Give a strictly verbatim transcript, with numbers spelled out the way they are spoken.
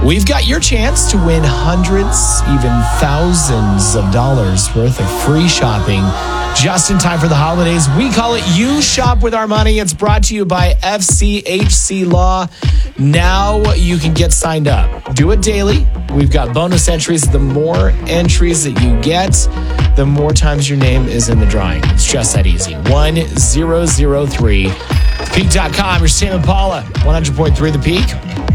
we've got your chance to win hundreds, even thousands of dollars worth of free shopping just in time for the holidays. We call it You Shop With Our Money. It's brought to you by F C H C Law. Now you can get signed up. Do it daily. We've got bonus entries. The more entries that you get, the more times your name is in the drawing. It's just that easy. one zero zero three. The Peak dot com. You're Sam and Paula. one hundred point three The Peak.